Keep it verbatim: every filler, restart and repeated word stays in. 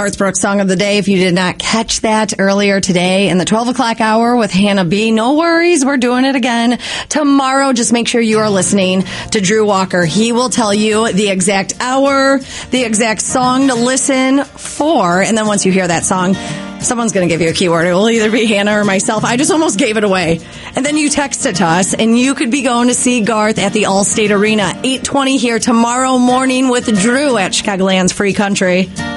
Garth Brooks song of the day. If you did not catch that earlier today in the twelve o'clock hour with Hannah B, no worries. We're doing it again tomorrow. Just make sure you are listening to Drew Walker. He will tell you the exact hour, the exact song to listen for. And then once you hear that song, someone's going to give you a keyword. It will either be Hannah or myself. I just almost gave it away. And then you text it to us, and you could be going to see Garth at the Allstate Arena. eight twenty here tomorrow morning with Drew at Chicagoland's Free Country.